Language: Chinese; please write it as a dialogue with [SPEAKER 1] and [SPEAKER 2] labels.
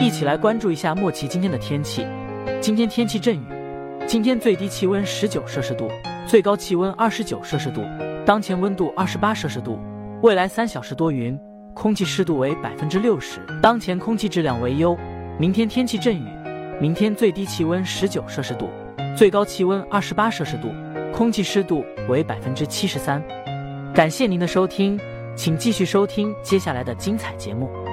[SPEAKER 1] 一起来关注一下莫奇今天的天气。今天天气阵雨，今天最低气温19摄氏度，最高气温29摄氏度，当前温度28摄氏度。未来3小时多云，空气湿度为60%，当前空气质量为优。明天天气阵雨，明天最低气温19摄氏度，最高气温28摄氏度，空气湿度为73%。感谢您的收听，请继续收听接下来的精彩节目。